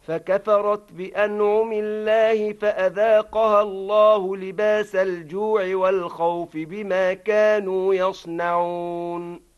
فكفرت بأنعم الله فأذاقها الله لباس الجوع والخوف بما كانوا يصنعون